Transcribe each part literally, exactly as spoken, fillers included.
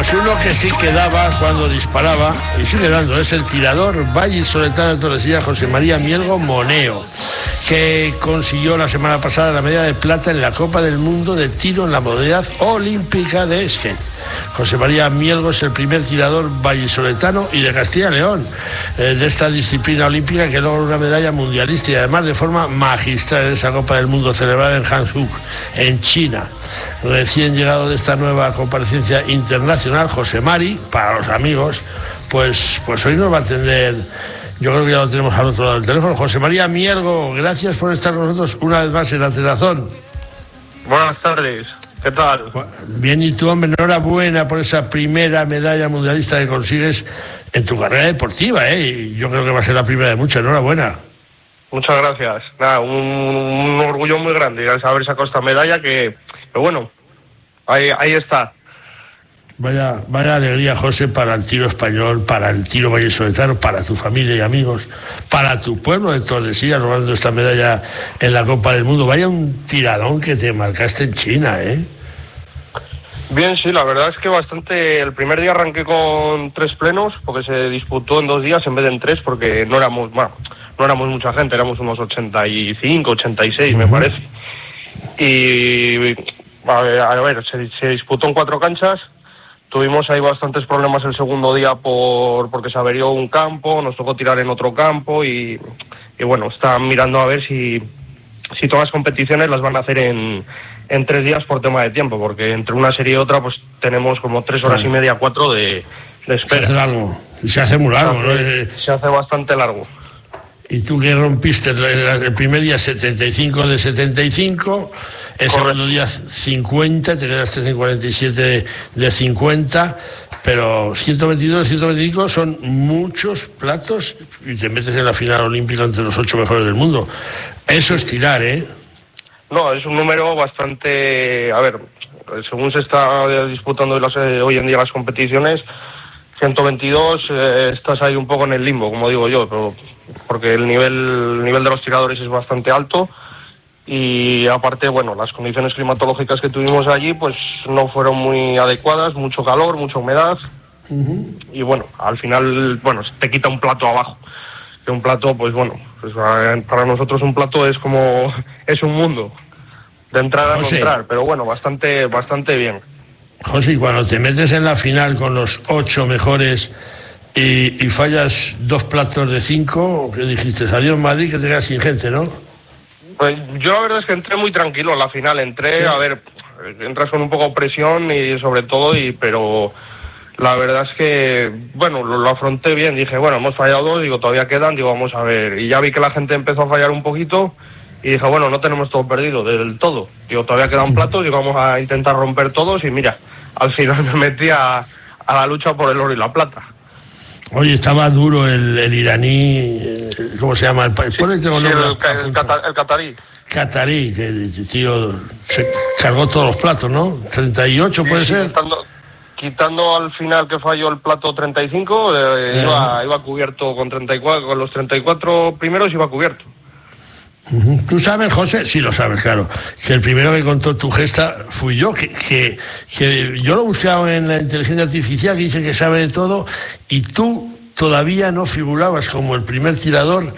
Pues uno que sí quedaba cuando disparaba, y sigue dando, es el tirador vallisoletano de Tordesillas, José María Mielgo Moneo, que consiguió la semana pasada la medalla de plata en la Copa del Mundo de tiro en la modalidad olímpica de skate. José María Mielgo es el primer tirador vallisoletano y de Castilla y León eh, de esta disciplina olímpica que logra una medalla mundialista y además de forma magistral en esa Copa del Mundo celebrada en Hangzhou, en China. Recién llegado de esta nueva comparecencia internacional, José Mari, para los amigos, pues, pues hoy nos va a atender. Yo creo que ya lo tenemos al otro lado del teléfono. José María Mielgo, gracias por estar con nosotros una vez más en Antena-Zón. Buenas tardes, ¿qué tal? Bien, y tú, hombre, enhorabuena por esa primera medalla mundialista que consigues en tu carrera deportiva, ¿eh? Y yo creo que va a ser la primera de muchas, enhorabuena. Muchas gracias. Nada, un, un orgullo muy grande al haber sacado esta medalla que, pero bueno, ahí, ahí está. Vaya, vaya alegría, José, para el tiro español, para el tiro vallisoletano, para tu familia y amigos, para tu pueblo de Tordesillas, logrando esta medalla en la Copa del Mundo. Vaya un tiradón que te marcaste en China, ¿eh? Bien, sí, la verdad es que bastante. El primer día arranqué con tres plenos, porque se disputó en dos días en vez de en tres, porque no éramos, bueno, no éramos mucha gente, éramos unos ochenta y cinco, ochenta y seis, uh-huh. me parece. Y, a ver, a ver se, se disputó en cuatro canchas. Tuvimos ahí bastantes problemas el segundo día por porque se averió un campo, nos tocó tirar en otro campo y, y bueno, están mirando a ver si, si todas las competiciones las van a hacer en, en tres días por tema de tiempo, porque entre una serie y otra pues tenemos como tres horas y media, cuatro de, de espera. Se hace largo, se hace muy largo, se hace, ¿no? Se hace bastante largo. Y tú que rompiste el, el primer día setenta y cinco de setenta y cinco, el Correcto. Segundo día cincuenta, te quedaste en cuarenta y siete de, de cincuenta, pero ciento veintidós, ciento veinticinco son muchos platos y te metes en la final olímpica entre los ocho mejores del mundo. Eso es tirar, ¿eh? No, es un número bastante... A ver, según se está disputando las, hoy en día las competiciones, ciento veintidós, eh, estás ahí un poco en el limbo, como digo yo, pero porque el nivel, el nivel de los tiradores es bastante alto y aparte, bueno, las condiciones climatológicas que tuvimos allí pues no fueron muy adecuadas, mucho calor, mucha humedad uh-huh. y bueno, al final, bueno, te quita un plato abajo, que un plato, pues bueno, pues para nosotros un plato es como, es un mundo, de entrada no entrar, pero bueno, bastante, bastante bien. José, cuando te metes en la final con los ocho mejores y, y fallas dos platos de cinco, que dijiste, adiós Madrid, que te quedas sin gente, ¿no? Pues yo la verdad es que entré muy tranquilo en la final, entré, sí. a ver, entras con un poco de presión y sobre todo, y pero la verdad es que, bueno, lo, lo afronté bien, dije, bueno, hemos fallado dos, digo, todavía quedan, digo, vamos a ver, y ya vi que la gente empezó a fallar un poquito, y dije, bueno, no tenemos todo perdido, del todo. Digo, todavía quedan platos, digo, vamos a intentar romper todos, y mira, al final me metí a, a la lucha por el oro y la plata. Oye, estaba duro el, el iraní, ¿cómo se llama? El, sí, sí, el, el, cata, el catarí. Catarí, que tío se cargó todos los platos, ¿no? treinta y ocho puede sí, ser. Quitando, quitando al final que falló el plato treinta y cinco, eh, eh. Iba, iba cubierto con treinta y cuatro, con los treinta y cuatro primeros iba cubierto. Uh-huh. Tú sabes, José, sí lo sabes, claro, que el primero que contó tu gesta fui yo, que, que, que yo lo he buscado en la inteligencia artificial, que dice que sabe de todo, y tú todavía no figurabas como el primer tirador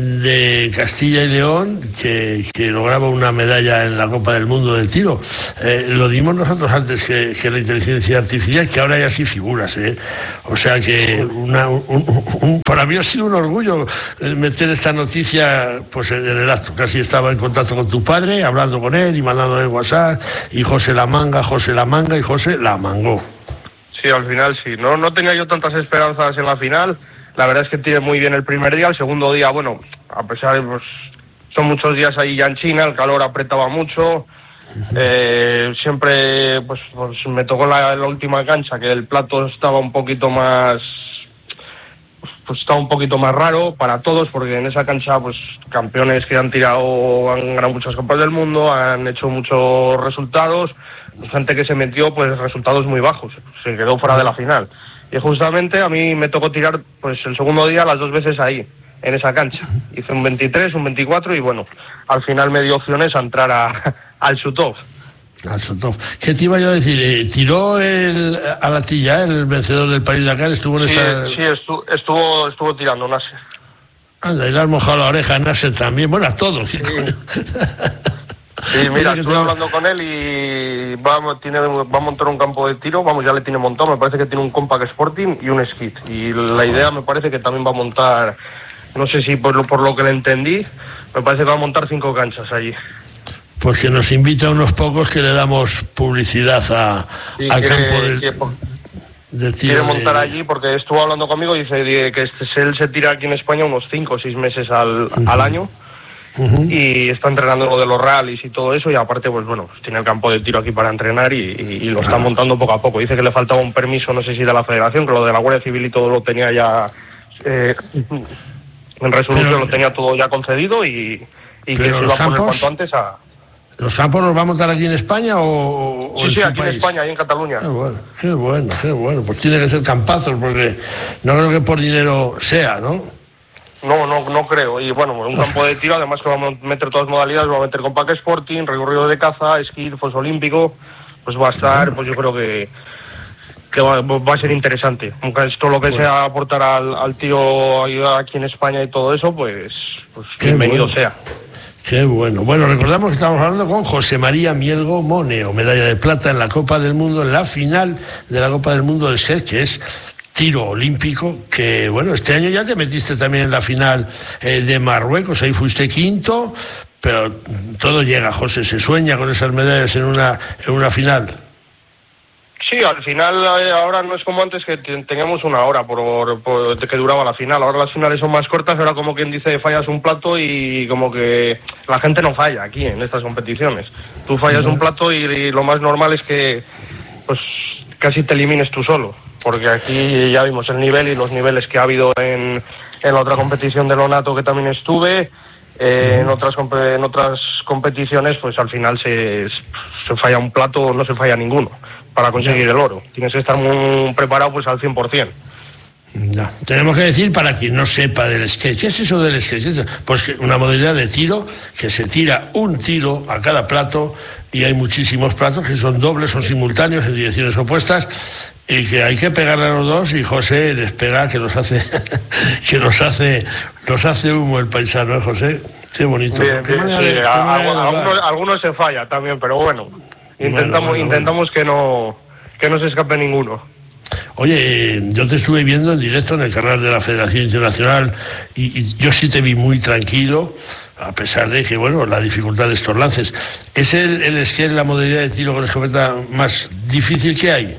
de Castilla y León que, que lograba una medalla en la Copa del Mundo del tiro. Eh, lo dimos nosotros antes que, que la inteligencia artificial, que ahora ya sí figuras, ¿eh? O sea que una, un, un, un, para mí ha sido un orgullo meter esta noticia pues en, en el acto. Casi estaba en contacto con tu padre, hablando con él y mandándole WhatsApp, y José la manga, José la manga, y José la mangó. Sí, al final sí. No, no tenía yo tantas esperanzas en la final. La verdad es que tiré muy bien el primer día. El segundo día, bueno, a pesar de, pues, son muchos días ahí ya en China, el calor apretaba mucho. Eh, siempre, pues, pues me tocó la, la última cancha, que el plato estaba un poquito más, pues estaba un poquito más raro para todos, porque en esa cancha, pues, campeones que han tirado, han ganado muchas copas del mundo, han hecho muchos resultados. Gente que se metió, pues, resultados muy bajos, se quedó fuera de la final. Y justamente a mí me tocó tirar, pues, el segundo día las dos veces ahí, en esa cancha. Hice un veintitrés, un veinticuatro y, bueno, al final me dio opciones a entrar a, al shoot-off. A Sotov. ¿Qué te iba yo a decir? Eh, ¿Tiró el, a la tilla el vencedor del París-Dakar? ¿Estuvo en sí, esta...? Sí, estuvo, estuvo, estuvo tirando Nasser. Anda, y le has mojado la oreja a Nasser también. Bueno, a todos. Sí. Sí, mira, estuve hablando con él y va, tiene, va a montar un campo de tiro, vamos, ya le tiene montado, me parece que tiene un Compact Sporting y un Skid. Y la idea me parece que también va a montar, no sé si por lo, por lo que le entendí, me parece que va a montar cinco canchas allí. Pues que nos invita a unos pocos que le damos publicidad a, sí, al quiere, campo del, quiere, de tiro. Quiere montar de... allí porque estuvo hablando conmigo y dice que este, él se tira aquí en España unos cinco o seis meses al, uh-huh. al año. Uh-huh. Y está entrenando lo de los rallies y todo eso, y aparte pues bueno, pues tiene el campo de tiro aquí para entrenar y, y, y lo está ah. montando poco a poco. Dice que le faltaba un permiso, no sé si de la federación, que lo de la Guardia Civil y todo lo tenía ya eh, en resolución, pero, lo tenía todo ya concedido y, y que se iba a poner cuanto antes a... ¿Los campos los va a montar aquí en España o, o sí, en sí, su aquí país? en España, ahí en Cataluña. Qué bueno, qué bueno, qué bueno. Pues tiene que ser campazos, porque no creo que por dinero sea, ¿no? No, no, no creo. Y bueno, un campo de tiro, además que vamos a meter todas las modalidades, vamos a meter Compact Sporting, recorrido de caza, esquí, foso olímpico, pues va a estar, pues yo creo que que va, va a ser interesante. Aunque esto lo que bueno. sea aportar al, al tiro aquí en España y todo eso, pues, pues bienvenido bueno. sea. Qué bueno. Bueno, recordamos que estamos hablando con José María Mielgo Moneo, medalla de plata en la Copa del Mundo, en la final de la Copa del Mundo de skate, que es tiro olímpico, que bueno, este año ya te metiste también en la final eh, de Marruecos, ahí fuiste quinto, pero todo llega, José, se sueña con esas medallas en una en una final. Sí, al final ahora no es como antes, que teníamos una hora por, por que duraba la final. Ahora las finales son más cortas, ahora como quien dice fallas un plato y como que la gente no falla aquí en estas competiciones. Tú fallas uh-huh. un plato y, y lo más normal es que pues casi te elimines tú solo. Porque aquí ya vimos el nivel y los niveles que ha habido en, en la otra competición de Lonato que también estuve. Eh, en otras en otras competiciones pues al final se, se falla un plato o no se falla ninguno para conseguir ya. el oro. Tienes que estar muy preparado pues al cien por ciento. Ya. Tenemos que decir, para quien no sepa del skate, ¿qué es eso del skate? Pues que una modalidad de tiro que se tira un tiro a cada plato y hay muchísimos platos que son dobles, son simultáneos en direcciones opuestas y que hay que pegarle a los dos y José les pega que nos hace que nos hace nos hace humo el paisano, ¿eh, José? Qué bonito. Bien, bien, sí. de, a, a, algunos, algunos se falla también, pero bueno, intentamos bueno, bueno, intentamos bueno. que no que no se escape ninguno. Oye, yo te estuve viendo en directo en el canal de la Federación Internacional y, y yo sí te vi muy tranquilo, a pesar de que, bueno, la dificultad de estos lances. ¿Es el, el skate la modalidad de tiro con escopeta más difícil que hay?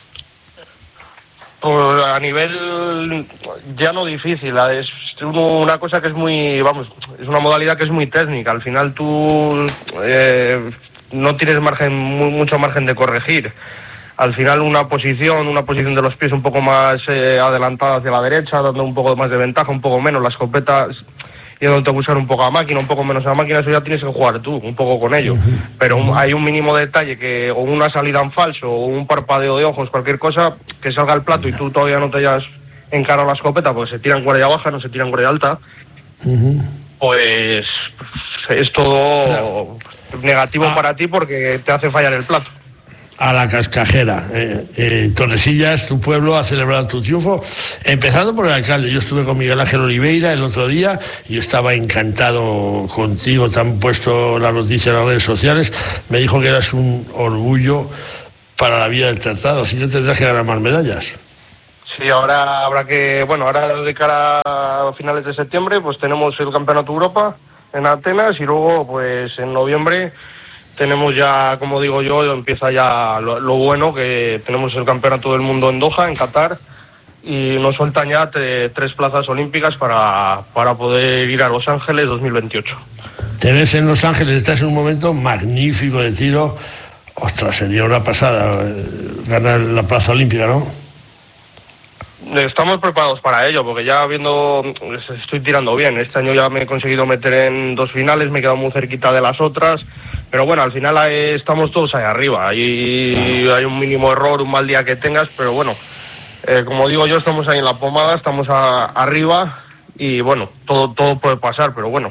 Pues a nivel ya no difícil, es una cosa que es muy, vamos, es una modalidad que es muy técnica. Al final tú eh, no tienes margen, muy, mucho margen de corregir. Al final una posición, una posición de los pies un poco más eh, adelantada hacia la derecha, dando un poco más de ventaja, un poco menos, la escopeta yéndote a buscar un poco a máquina, un poco menos a máquina, eso ya tienes que jugar tú, un poco con ello. Uh-huh. Pero uh-huh. hay un mínimo detalle, que o una salida en falso, o un parpadeo de ojos, cualquier cosa, que salga el plato y tú todavía no te hayas encarado la escopeta, porque se tiran cuerda baja, no se tiran cuerda alta, uh-huh. pues es todo claro. negativo ah. para ti porque te hace fallar el plato. A la cascajera. Eh, eh, Tordesillas, tu pueblo, ha celebrado tu triunfo, empezando por el alcalde. Yo estuve con Miguel Ángel Oliveira el otro día y estaba encantado contigo, te han puesto la noticia en las redes sociales, me dijo que eras un orgullo para la vida del tratado, así que tendrás que ganar más medallas. Sí, ahora habrá que, bueno, ahora de cara a finales de septiembre, pues tenemos el Campeonato Europa en Atenas y luego, pues en noviembre tenemos ya, como digo yo, empieza ya lo, lo bueno, que tenemos el Campeonato del Mundo en Doha, en Qatar, y nos sueltan ya te, tres plazas olímpicas para, para poder ir a Los Ángeles dos mil veintiocho. Te ves en Los Ángeles, estás en un momento magnífico de tiro. Ostras, sería una pasada ganar la plaza olímpica, ¿no? Estamos preparados para ello, porque ya viendo, estoy tirando bien. Este año ya me he conseguido meter en dos finales, me he quedado muy cerquita de las otras, pero bueno, al final ahí estamos todos ahí arriba. Hay, hay un mínimo error, un mal día que tengas, pero bueno, eh, como digo yo, estamos ahí en la pomada, estamos a, arriba y bueno, todo todo puede pasar, pero bueno,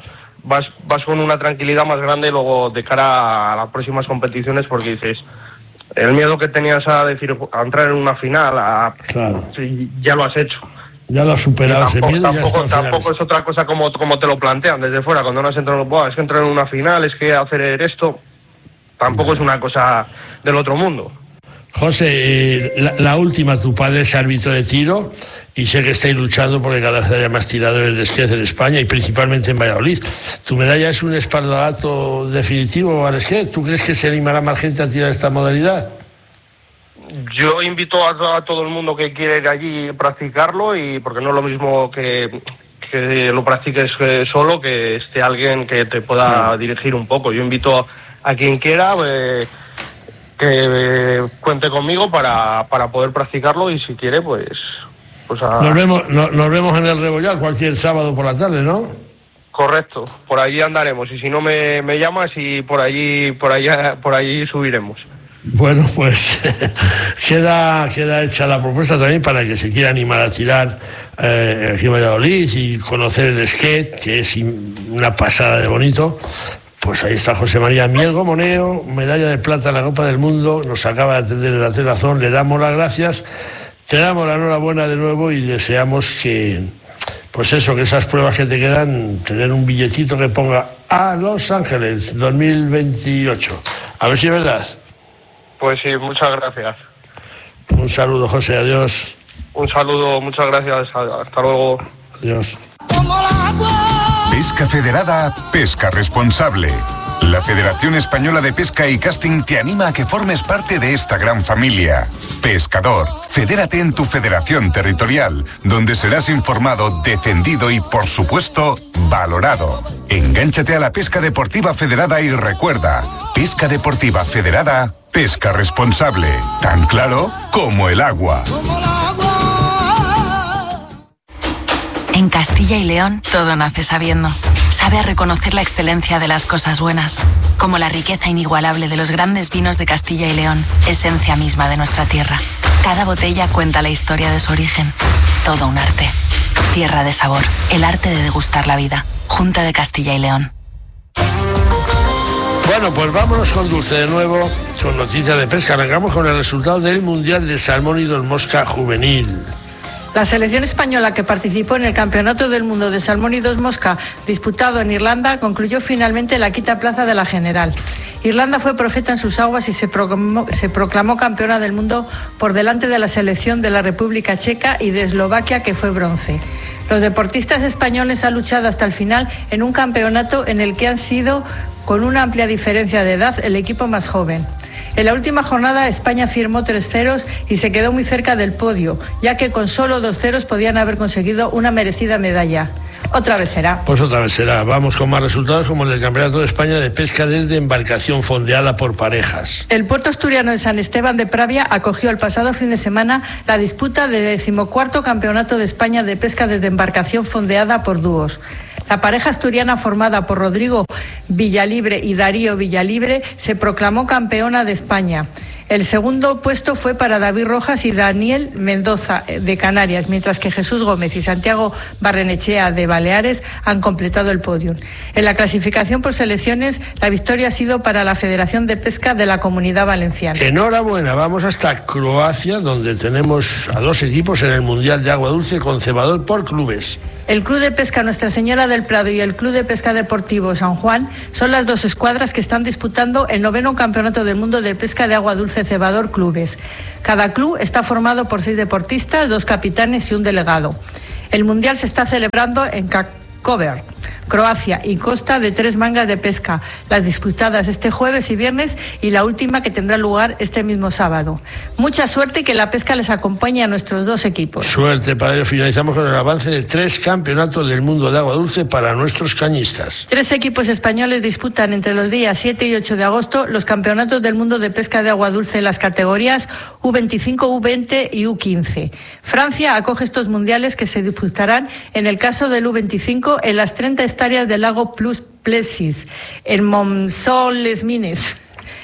vas, vas con una tranquilidad más grande luego de cara a las próximas competiciones, porque dices, el miedo que tenías a decir a entrar en una final, a, claro. sí, ya lo has hecho. Ya lo has superado ese miedo. Tampoco, tampoco es otra cosa como, como te lo plantean desde fuera, cuando no has entrado, Buah, es que entrar en una final, es que hacer esto, tampoco es una cosa del otro mundo. José, eh, la, la última, tu padre es árbitro de tiro y sé que estáis luchando porque cada vez haya más tiradores de esquí en España y principalmente en Valladolid. ¿Tu medalla es un espaldarato definitivo al esquí? ¿Tú crees que se animará más gente a tirar esta modalidad? Yo invito a, a todo el mundo que quiere ir allí practicarlo, y porque no es lo mismo que, que lo practiques solo, que esté alguien que te pueda sí. dirigir un poco. Yo invito a, a quien quiera eh, que eh, cuente conmigo para, para poder practicarlo, y si quiere pues... pues a... nos, vemos, no, nos vemos en el Rebollar cualquier sábado por la tarde, ¿no? Correcto, por allí andaremos, y si no me, me llamas y por allí, por allá, por allí subiremos. Bueno, pues queda, queda hecha la propuesta también para que se quiera animar a tirar eh, aquí en Valladolid y conocer el skate, que es una pasada de bonito. Pues ahí está José María Mielgo Moneo, medalla de plata en la Copa del Mundo, nos acaba de atender en la telazón, le damos las gracias, te damos la enhorabuena de nuevo y deseamos que, pues eso, que esas pruebas que te quedan, te den un billetito que ponga a Los Ángeles dos mil veintiocho. A ver si es verdad. Pues sí, muchas gracias. Un saludo, José, adiós. Un saludo, muchas gracias, hasta luego. Adiós. Pesca Federada, pesca responsable. La Federación Española de Pesca y Casting te anima a que formes parte de esta gran familia. Pescador, fedérate en tu federación territorial, donde serás informado, defendido y, por supuesto, valorado. Engánchate a la pesca deportiva federada y recuerda, pesca deportiva federada, pesca responsable, tan claro como el agua. En Castilla y León todo nace sabiendo. Sabe a reconocer la excelencia de las cosas buenas, como la riqueza inigualable de los grandes vinos de Castilla y León, esencia misma de nuestra tierra. Cada botella cuenta la historia de su origen. Todo un arte. Tierra de sabor, el arte de degustar la vida. Junta de Castilla y León. Bueno, pues vámonos con Dulce de nuevo, con noticias de pesca. Arrancamos con el resultado del Mundial de Salmón y Don Mosca Juvenil. La selección española que participó en el Campeonato del Mundo de Salmón y Dos Mosca disputado en Irlanda concluyó finalmente la quinta plaza de la general. Irlanda fue profeta en sus aguas y se proclamó, se proclamó campeona del mundo por delante de la selección de la República Checa y de Eslovaquia, que fue bronce. Los deportistas españoles han luchado hasta el final en un campeonato en el que han sido, con una amplia diferencia de edad, el equipo más joven. En la última jornada España firmó tres ceros y se quedó muy cerca del podio, ya que con solo dos ceros podían haber conseguido una merecida medalla. Otra vez será. Pues otra vez será. Vamos con más resultados como el del Campeonato de España de Pesca desde embarcación fondeada por parejas. El puerto asturiano de San Esteban de Pravia acogió el pasado fin de semana la disputa del decimocuarto Campeonato de España de Pesca desde embarcación fondeada por dúos. La pareja asturiana formada por Rodrigo Villalibre y Darío Villalibre se proclamó campeona de España. El segundo puesto fue para David Rojas y Daniel Mendoza de Canarias, mientras que Jesús Gómez y Santiago Barrenechea de Baleares han completado el podio. En la clasificación por selecciones, la victoria ha sido para la Federación de Pesca de la Comunidad Valenciana. Enhorabuena, vamos hasta Croacia, donde tenemos a dos equipos en el Mundial de Agua Dulce con cebador por clubes. El Club de Pesca Nuestra Señora del Prado y el Club de Pesca Deportivo San Juan son las dos escuadras que están disputando el noveno Campeonato del Mundo de Pesca de Agua Dulce Cebador Clubes. Cada club está formado por seis deportistas, dos capitanes y un delegado. El Mundial se está celebrando en Koper, Croacia, y consta de tres mangas de pesca, las disputadas este jueves y viernes y la última que tendrá lugar este mismo sábado. Mucha suerte y que la pesca les acompañe a nuestros dos equipos. Suerte para ello. Finalizamos con el avance de tres campeonatos del mundo de agua dulce para nuestros cañistas. Tres equipos españoles disputan entre los días siete y ocho de agosto los campeonatos del mundo de pesca de agua dulce en las categorías U veinticinco, U veinte y U quince. Francia acoge estos mundiales que se disputarán, en el caso del U veinticinco, en las treinta hectáreas del lago Plus Plessis, en Mont-les-Mines.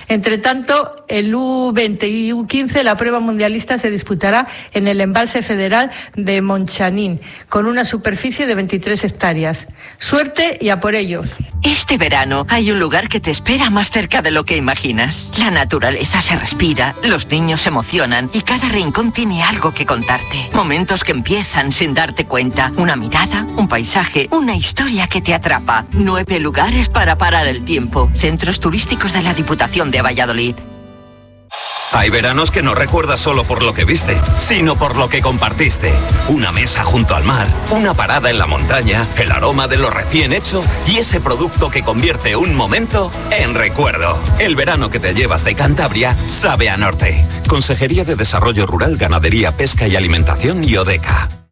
Entre tanto, el U veinte y U quince, la prueba mundialista, se disputará en el embalse federal de Monchanín, con una superficie de veintitrés hectáreas. Suerte y a por ellos. Este verano hay un lugar que te espera más cerca de lo que imaginas. La naturaleza se respira, los niños se emocionan y cada rincón tiene algo que contarte. Momentos que empiezan sin darte cuenta. Una mirada, un paisaje, una historia que te atrapa. Nueve lugares para parar el tiempo. Centros turísticos de la Diputación de Valladolid. Hay veranos que no recuerdas solo por lo que viste, sino por lo que compartiste. Una mesa junto al mar, una parada en la montaña, el aroma de lo recién hecho y ese producto que convierte un momento en recuerdo. El verano que te llevas de Cantabria sabe a norte. Consejería de Desarrollo Rural, Ganadería, Pesca y Alimentación y Odeca.